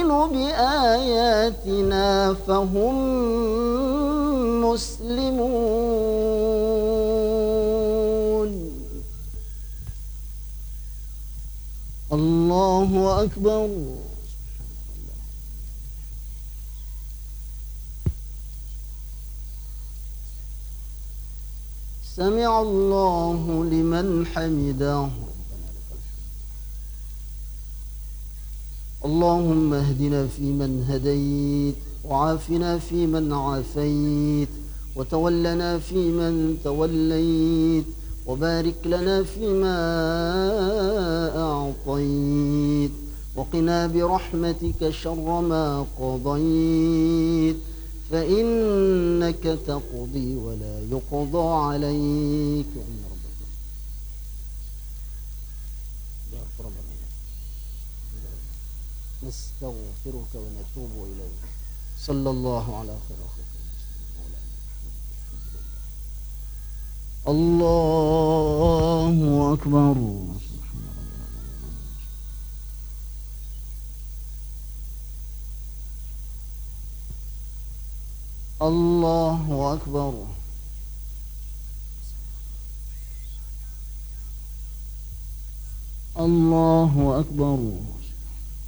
يؤمن بآياتنا فهم مسلمون. الله أكبر. سمع الله لمن حمده. اللهم اهدنا فيمن هديت، وعافنا فيمن عافيت، وتولنا فيمن توليت، وبارك لنا فيما أعطيت، وقنا برحمتك شر ما قضيت، فإنك تقضي ولا يقضى عليك. نستغفرك ونتوب إليك. صلى الله على خير خلق الله أكبر. الله أكبر. الله أكبر.